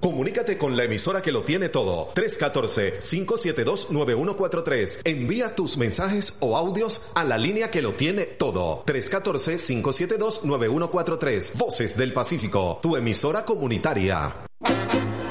Comunícate con la emisora que lo tiene todo. 314-572-9143. Envía tus mensajes o audios a la línea que lo tiene todo. 314-572-9143. Voces del Pacífico, tu emisora comunitaria.